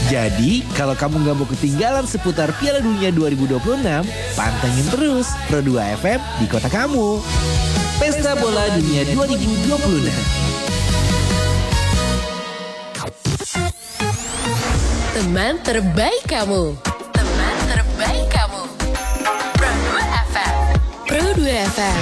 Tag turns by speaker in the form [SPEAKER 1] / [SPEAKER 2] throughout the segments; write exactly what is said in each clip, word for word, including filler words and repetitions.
[SPEAKER 1] Jadi, kalau kamu nggak mau ketinggalan seputar Piala Dunia dua ribu dua puluh enam, pantengin terus Pro dua F M di kota kamu. Pesta Bola Dunia dua ribu dua puluh enam.
[SPEAKER 2] Teman terbaik kamu. Teman terbaik kamu. Pro dua F M. Pro dua F M.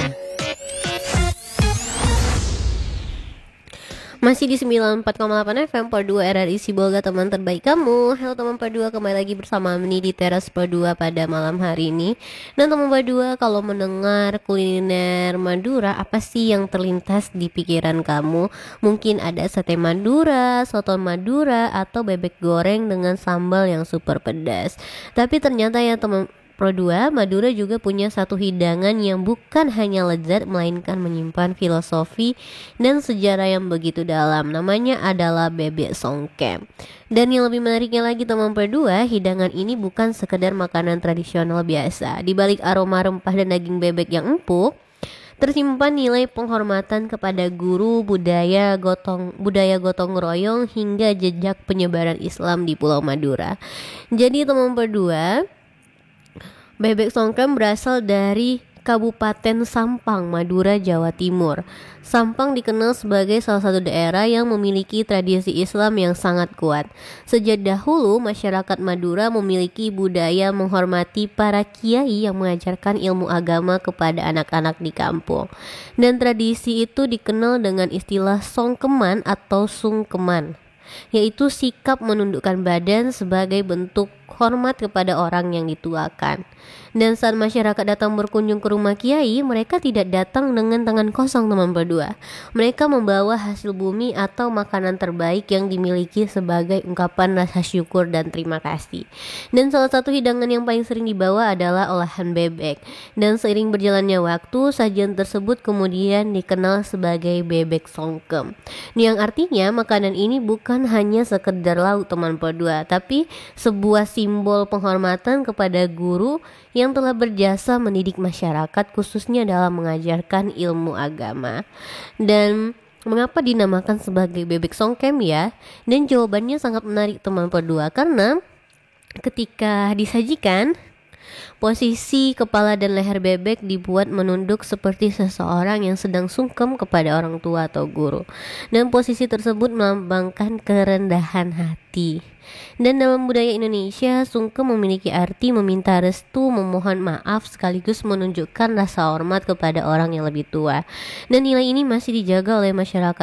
[SPEAKER 3] Masih di sembilan puluh empat koma delapan F M Pro dua R R I Sibolga, teman terbaik kamu. Halo teman Pro dua, kembali lagi bersama Meni di teras Pro dua pada malam hari ini. Dan teman Pro dua, kalau mendengar kuliner Madura, apa sih yang terlintas di pikiran kamu? Mungkin ada sate Madura, soto Madura, atau bebek goreng dengan sambal yang super pedas. Tapi ternyata ya teman Pro dua, Madura juga punya satu hidangan yang bukan hanya lezat, melainkan menyimpan filosofi dan sejarah yang begitu dalam. Namanya adalah bebek songkem. Dan yang lebih menariknya lagi teman Pro dua, hidangan ini bukan sekedar makanan tradisional biasa. Di balik aroma rempah dan daging bebek yang empuk, tersimpan nilai penghormatan kepada guru, budaya gotong budaya gotong royong, hingga jejak penyebaran Islam di Pulau Madura. Jadi teman Pro dua, bebek songkem berasal dari Kabupaten Sampang, Madura, Jawa Timur. Sampang dikenal sebagai salah satu daerah yang memiliki tradisi Islam yang sangat kuat. Sejak dahulu, masyarakat Madura memiliki budaya menghormati para kiai yang mengajarkan ilmu agama kepada anak-anak di kampung. Dan tradisi itu dikenal dengan istilah songkeman atau sungkeman, yaitu sikap menundukkan badan sebagai bentuk hormat kepada orang yang dituakan. Dan saat masyarakat datang berkunjung ke rumah kiai, mereka tidak datang dengan tangan kosong teman berdua. Mereka membawa hasil bumi atau makanan terbaik yang dimiliki sebagai ungkapan rasa syukur dan terima kasih. Dan salah satu hidangan yang paling sering dibawa adalah olahan bebek. Dan seiring berjalannya waktu, sajian tersebut kemudian dikenal sebagai bebek songkem. Yang artinya makanan ini bukan hanya sekedar lauk teman berdua, tapi sebuah simbol penghormatan kepada guru yang telah berjasa mendidik masyarakat, khususnya dalam mengajarkan ilmu agama. Dan mengapa dinamakan sebagai bebek songkem ya? Dan jawabannya sangat menarik teman berdua, karena ketika disajikan, posisi kepala dan leher bebek dibuat menunduk seperti seseorang yang sedang sungkem kepada orang tua atau guru. Dan posisi tersebut melambangkan kerendahan hati. Dan dalam budaya Indonesia, sungkem memiliki arti meminta restu, memohon maaf, sekaligus menunjukkan rasa hormat kepada orang yang lebih tua. Dan nilai ini masih dijaga oleh masyarakat